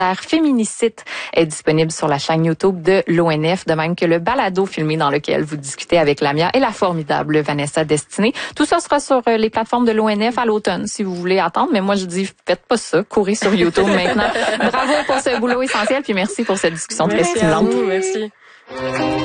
Féminicide est disponible sur la chaîne YouTube de l'ONF, de même que le balado filmé dans lequel vous discutez avec Lamia et la formidable Vanessa Destinée. Tout ça sera sur les plateformes de l'ONF à l'automne, si vous voulez attendre. Mais moi, je dis, faites pas ça. Courez sur YouTube maintenant. Bravo pour ce boulot essentiel, puis merci pour cette discussion très stimulante. Merci.